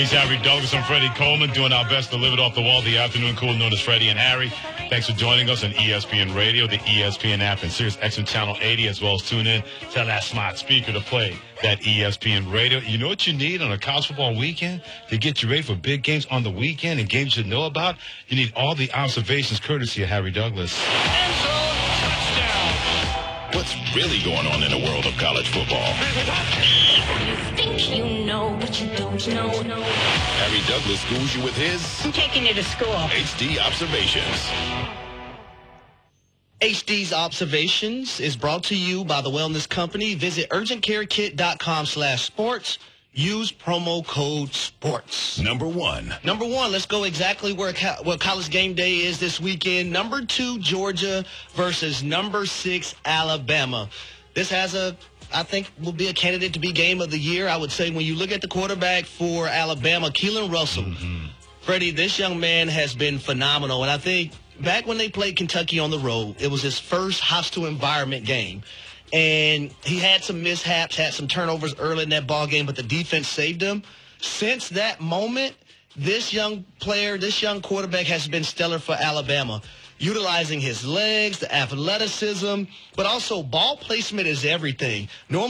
He's Harry Douglas. I'm Freddie Coleman, doing our best to live it off the wall. The afternoon cool, known as Freddie and Harry. Thanks for joining us on ESPN Radio, the ESPN app, and Sirius XM Channel 80, as well as tune in. Tell that smart speaker to play that ESPN Radio. You know what you need on a college football weekend to get you ready for big games on the weekend and games you know about? You need all the observations courtesy of Harry Douglas. What's really going on in the world of college football? You think you know, but you don't know. Harry Douglas schools you with his I'm taking you to school. HD Observations. HD's Observations is brought to you by the Wellness Company. Visit urgentcarekit.com/sports. Use promo code SPORTS. Number one, let's go exactly where College Game Day is this weekend. Number 2, Georgia versus number 6, Alabama. This I think will be a candidate to be game of the year. I would say when you look at the quarterback for Alabama, Keelan Russell, Freddie, this young man has been phenomenal. And I think back when they played Kentucky on the road, it was his first hostile environment game. And he had some mishaps, had some turnovers early in that ball game, but the defense saved him. Since that moment, this young quarterback has been stellar for Alabama, utilizing his legs, the athleticism, but also ball placement is everything. Normally